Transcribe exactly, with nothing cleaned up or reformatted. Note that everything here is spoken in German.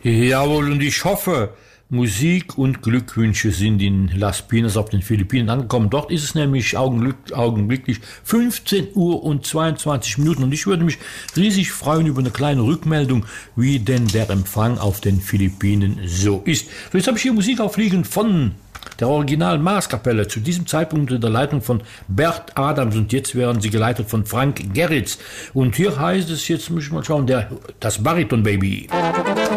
Jawohl, und ich hoffe, Musik und Glückwünsche sind in Las Piñas auf den Philippinen angekommen. Dort ist es nämlich augenblick, augenblicklich fünfzehn Uhr und zweiundzwanzig Minuten. Und ich würde mich riesig freuen über eine kleine Rückmeldung, wie denn der Empfang auf den Philippinen so ist. So, jetzt habe ich hier Musik aufliegen von der Original Marskapelle, zu diesem Zeitpunkt unter der Leitung von Bert Adams, und jetzt werden sie geleitet von Frank Gerritz. Und hier heißt es, jetzt muss ich mal schauen, der, das Bariton Baby.